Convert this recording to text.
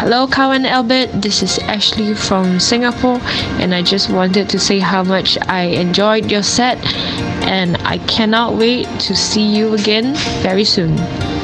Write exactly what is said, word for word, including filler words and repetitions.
Hello, Kawan Albert. This is Ashley from Singapore, and I just wanted to say how much I enjoyed your set, and I cannot wait to see you again very soon.